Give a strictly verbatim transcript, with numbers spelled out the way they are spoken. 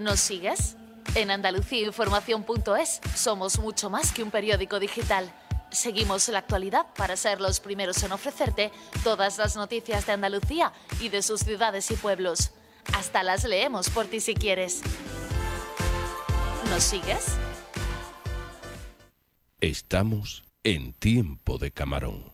¿Nos sigues? En Andalucía Información punto es somos mucho más que un periódico digital. Seguimos la actualidad para ser los primeros en ofrecerte todas las noticias de Andalucía y de sus ciudades y pueblos. Hasta las leemos por ti si quieres. ¿Nos sigues? Estamos en Tiempo de Camarón.